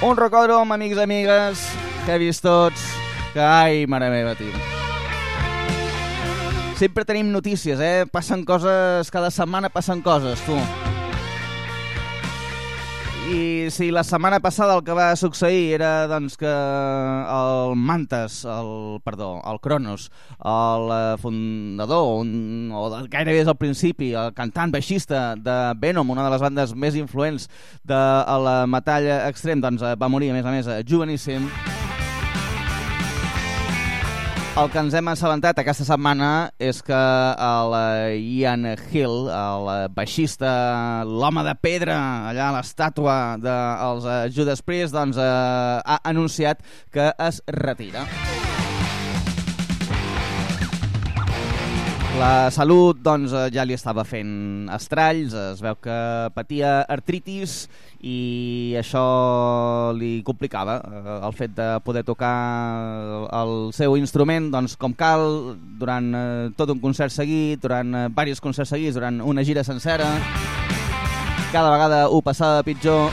Un rocòdrom, amics i amigues, heavies tots, que ai, mare meva, tio. Sempre tenim notícies, Passen coses, cada setmana passen coses, tu. I si la setmana passada el que va succeir era doncs, que el Mantas, el Cronos, el fundador, o gairebé des del principi, el cantant baixista de Venom, una de les bandes més influents del metall extrem, doncs va morir, a més, joveníssim. El que ens hem assabentat aquesta setmana és que el Ian Hill, el baixista, l'home de pedra, allà a l'estàtua dels Judas Priest, doncs, ha anunciat que es retira. La salut doncs, ja li estava fent estralls, es veu que patia artritis i això li complicava el fet de poder tocar el seu instrument doncs, com cal durant tot un concert seguit, durant diversos concerts seguits, durant una gira sencera. Cada vegada ho passava pitjor.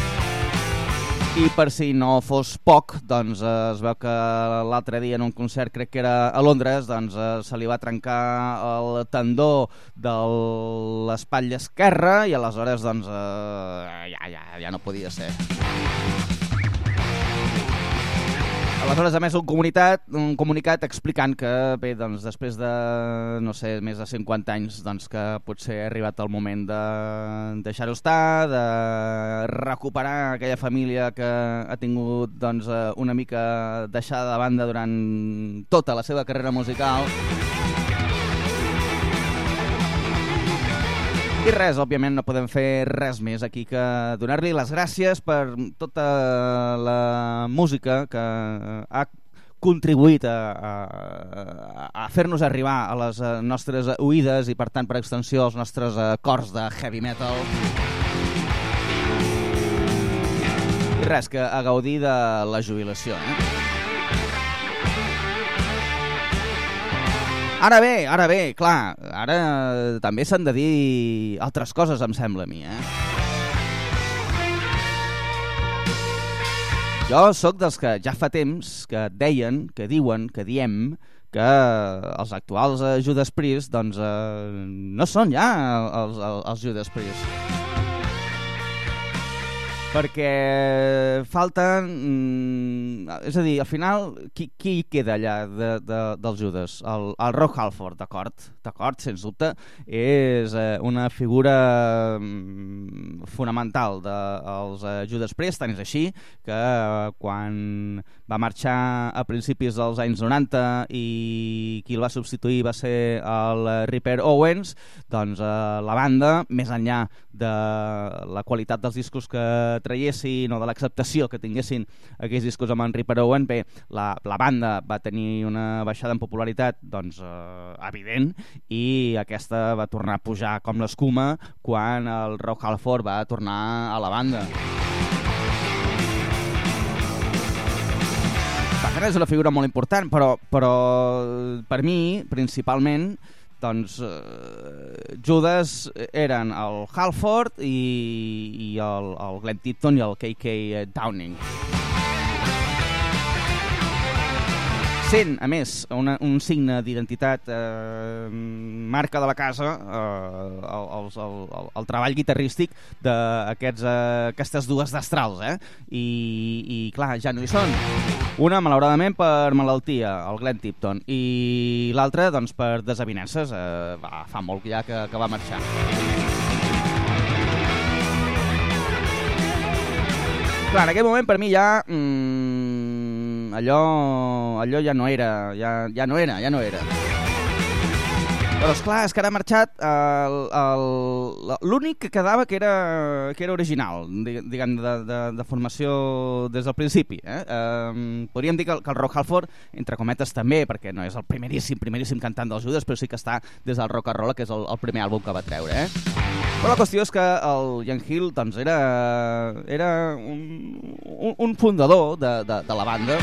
I per si no fos poc, doncs es veu que l'altre dia en un concert, crec que era a Londres, doncs se li va trencar el tendó de l'espatlla esquerra i aleshores doncs ja no podia ser. Aleshores, a més, un comunicat explicant que, bé, doncs, després de, no sé, més de 50 anys, doncs, que potser ha arribat el moment de deixar-ho estar, de recuperar aquella família que ha tingut, doncs, una mica deixada de banda durant tota la seva carrera musical. I res, òbviament no podem fer res més aquí que donar-li les gràcies per tota la música que ha contribuït a fer-nos arribar a les nostres oïdes i per tant per extensió als nostres cors de heavy metal. I res, que a gaudir de la jubilació, Ara bé, clar, ara també s'han de dir altres coses, em sembla a mi, Jo sóc dels que ja fa temps que deien, que diuen, que diem que els actuals Judas Priest doncs, no són ja els Judas Priest. Perquè falten... és a dir, al final, qui queda allà dels Judas? El Rob Halford, d'acord, sens dubte, és una figura fonamental dels Judas Priest, tant és així que quan va marxar a principis dels anys 90 i qui el va substituir va ser el Ripper Owens, doncs la banda, més enllà de la qualitat dels discos que traiessin o de l'acceptació que tinguessin aquells discos amb en Ripper Owen, bé, la banda va tenir una baixada en popularitat doncs, evident i aquesta va tornar a pujar com l'escuma quan el Rob Halford va tornar a la banda. Per tant, és una figura molt important, però per mi, principalment, doncs Judas eren el Halford i el Glenn Tipton i el K.K. Downing. Sent, a més, un signe d'identitat, marca de la casa, el treball guitarrístic d'aquestes dues destrals, I clar, ja no hi són. Una, malauradament, per malaltia, el Glenn Tipton, i l'altra, doncs, per desavinences. Fa molt ja que va marxar. Clar, en aquell moment, per mi, ja... allò ja no era, ja no era. Però esclar, és que ara ha marxat l'únic que quedava que era original, diguem, de formació des del principi. Podríem dir que el Rob Halford, entre cometes també, perquè no és el primeríssim cantant dels Judas, però sí que està des del Rock and Roll, que és el primer àlbum que va treure. Però la qüestió és que el Ian Hill doncs, era un fundador de la banda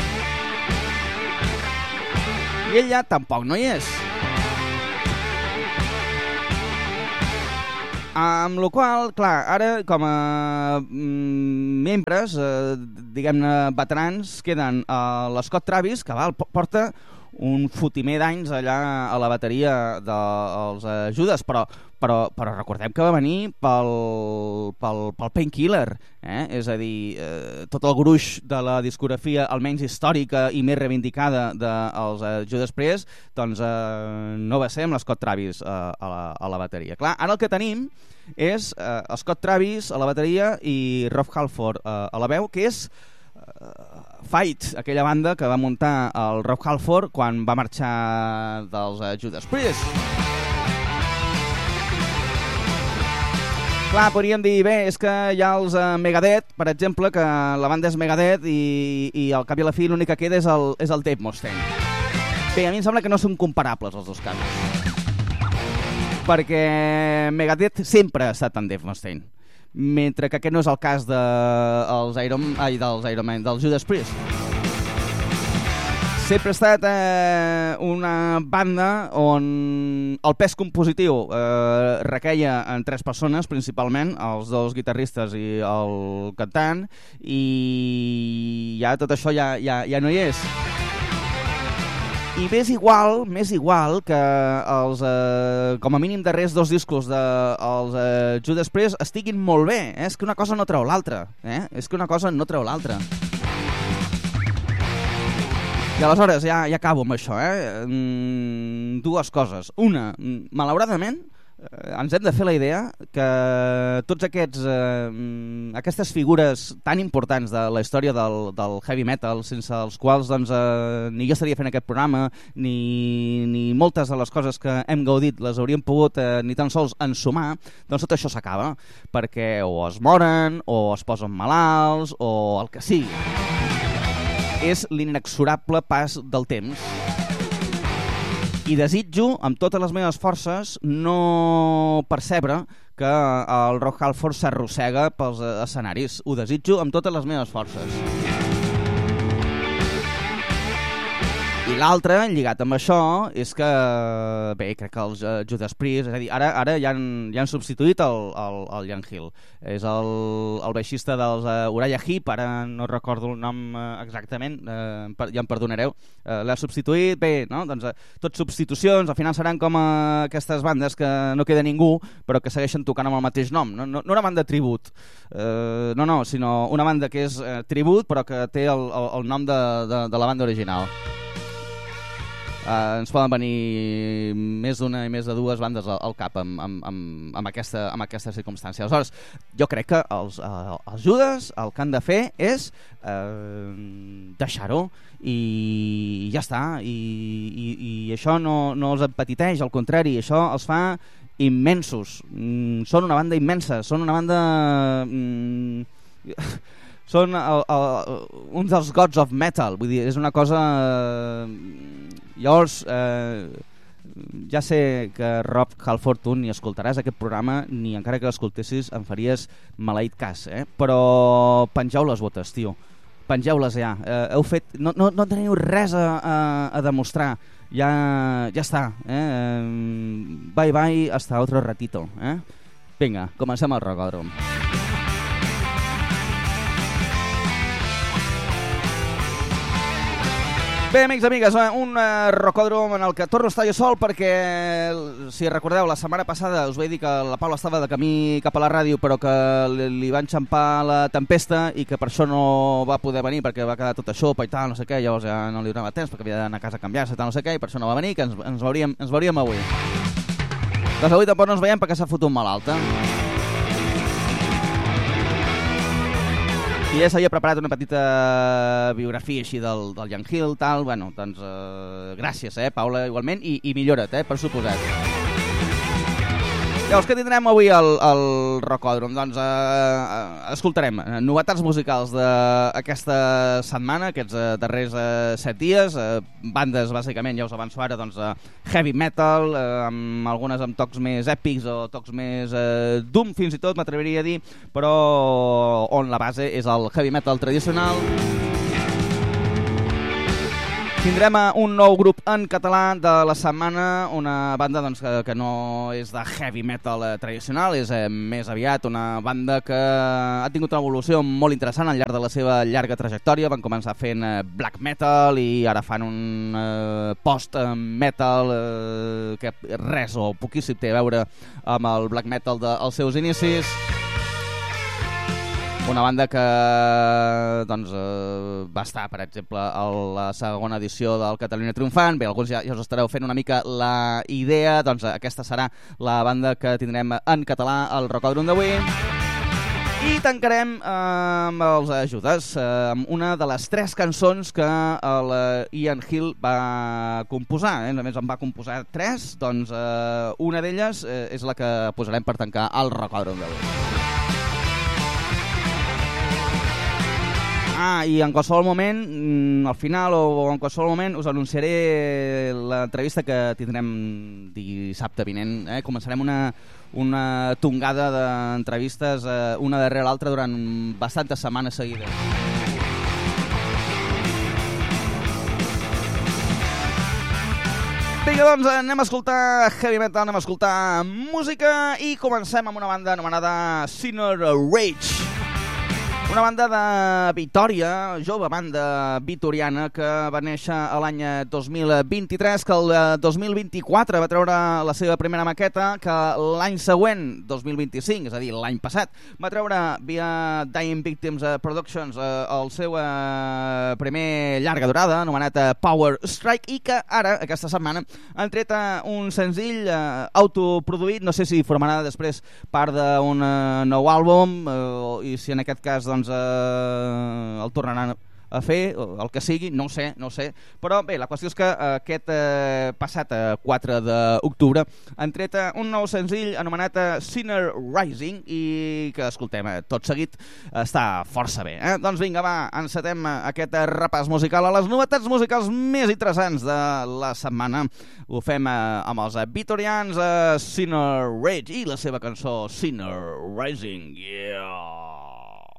i ell ja tampoc no hi és. Amb la qual, clar, ara com a membres, diguem-ne veterans, queden l'Scott Travis, que porta un fotimer d'anys allà a la bateria dels Judas, però recordem que va venir pel Painkiller, és a dir, tot el gruix de la discografia almenys històrica i més reivindicada dels Judas Priest, doncs no va ser amb l'Scott Travis a la bateria. Clar, ara el que tenim és Scott Travis a la bateria i Rob Halford a la veu, que és Fight, aquella banda que va muntar el Rob Halford quan va marxar dels Judas Priest. Clar, podríem dir, bé, és que hi ha els Megadeth, per exemple, que la banda és Megadeth i al cap i a la fi l'únic que queda és el Dave Mustaine. Bé, a mi em sembla que no són comparables els dos casos, perquè Megadeth sempre ha estat en Dave Mustaine, mentre que aquest no és el cas dels Judas Priest. Sempre ha estat una banda on el pes compositiu requeia en 3 persones, principalment, els 2 guitarristes i el cantant, i ja tot això ja no hi és. I més igual que els, com a mínim, darrers 2 discos dels Judas Priest estiguin molt bé. És que una cosa no treu l'altra. És que una cosa no treu l'altra. I aleshores ja acabo amb això. 2 coses. Una, malauradament, ens hem de fer la idea que tots aquestes figures tan importants de la història del heavy metal, sense els quals doncs, ni jo estaria fent aquest programa, ni moltes de les coses que hem gaudit les hauríem pogut ni tan sols ensumar, doncs tot això s'acaba, perquè o es moren, o es posen malalts, o el que sigui. És l'inexorable pas del temps. I desitjo, amb totes les meves forces, no percebre que el Rob Halford s'arrossega pels escenaris. Ho desitjo amb totes les meves forces. I l'altre, lligat amb això, és que, bé, crec que els Judas Priest, és a dir, ara ja han substituït el Ian Hill. És el baixista dels Uriah Heep, ara no recordo el nom exactament, ja em perdonareu. L'ha substituït, bé, no? Doncs tot substitucions, al final seran com aquestes bandes que no queda ningú, però que segueixen tocant amb el mateix nom. No una banda tribut, no, sinó una banda que és tribut, però que té el nom de la banda original. Ens poden venir més d'una i més de 2 bandes al cap amb aquesta circumstància. Aleshores, jo crec que els Judas el que han de fer és deixar-ho i ja està. I això no els empetiteix, al contrari, això els fa immensos. Són una banda immensa, són una banda... són uns dels gods of metal, vull dir, és una cosa... Llavors, ja sé que Rob Halford, tu ni escoltaràs aquest programa, ni encara que l'escoltessis em faries maleït cas, però pengeu les botes, tio. Pengeu-les ja. Heu fet... No teniu res a demostrar. Ja està. Bye, hasta otro ratito. Vinga, comencem el Rocòdrom. Bé, amics, amigues, un rocòdrom en el que torno a estar jo sol perquè, si recordeu, la setmana passada us vaig dir que la Paula estava de camí cap a la ràdio però que li va enxampar la tempesta i que per això no va poder venir perquè va quedar tot això i tal, no sé què, llavors ja no li donava temps perquè havia d'anar a casa a canviar-se, tal, no sé què, i per això no va venir, que ens veuríem avui. Doncs avui tampoc no ens veiem perquè s'ha fotut malalta. I ja s'havia preparat una petita biografia així del Ian Hill, tal, bueno, doncs gràcies, Paula, igualment, i millora't, per suposat. Llavors, què tindrem avui al Rocòdrom? Doncs escoltarem novetats musicals d'aquesta setmana, aquests darrers 7 dies, bandes, bàsicament, ja us avanço ara, doncs, heavy metal, amb algunes amb tocs més èpics o tocs més doom, fins i tot, m'atreviria a dir, però on la base és el heavy metal tradicional. Tindrem un nou grup en català de la setmana, una banda doncs, que no és de heavy metal tradicional, és més aviat una banda que ha tingut una evolució molt interessant al llarg de la seva llarga trajectòria. Van començar fent black metal i ara fan un post-metal que res o poquíssim té a veure amb el black metal dels seus inicis. Una banda que doncs, va estar, per exemple, a la segona edició del Catalunya Triomfant. Bé, alguns ja us estareu fent una mica la idea. Doncs aquesta serà la banda que tindrem en català al Rocòdrom d'avui. I tancarem amb els Judes, amb una de les 3 cançons que Ian Hill va composar. A més, en va composar 3, doncs una d'elles és la que posarem per tancar el Rocòdrom d'avui. I en qualsevol moment, al final o en qualsevol moment, us anunciaré l'entrevista que tindrem dissabte vinent. Començarem una tongada d'entrevistes, una darrere l'altra, durant bastantes setmanes seguides. Vinga, doncs anem a escoltar heavy metal, anem a escoltar música i comencem amb una banda anomenada Sinner Rage. Una banda de Vitòria, jove banda vitoriana que va néixer l'any 2023, que el 2024 va treure la seva primera maqueta, que l'any següent, 2025, és a dir, l'any passat, va treure via Dying Victims Productions el seu primer llarga durada, anomenat Power Strike, i que ara, aquesta setmana, han tret un senzill autoproduït, no sé si formarà després part d'un nou àlbum, i si en aquest cas doncs, el tornaran a fer, el que sigui, no ho sé, però bé, la qüestió és que aquest passat 4 d'octubre han tret un nou senzill anomenat Sinner Rising i que escoltem tot seguit, està força bé. Doncs vinga, va, encetem aquest repàs musical a les novetats musicals més interessants de la setmana. Ho fem amb els vitorians Sinner Rage i la seva cançó Sinner Rising. Yeah!